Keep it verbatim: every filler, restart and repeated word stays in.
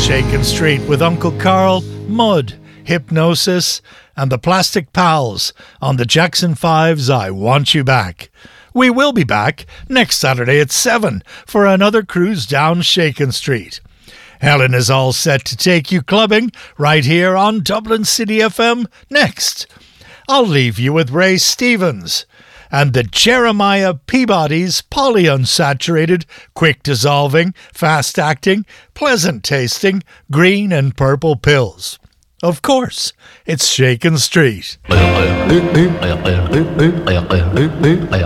Shakin' Street with Uncle Carl, Mud, Hypnosis, and the Plastic Pals on the Jackson five's I Want You Back. We will be back next Saturday at seven for another cruise down Shakin' Street. Helen is all set to take you clubbing right here on Dublin City F M next. I'll leave you with Ray Stevens and the Jeremiah Peabody's polyunsaturated, quick-dissolving, fast-acting, pleasant-tasting green and purple pills. Of course, it's Shakin' Street.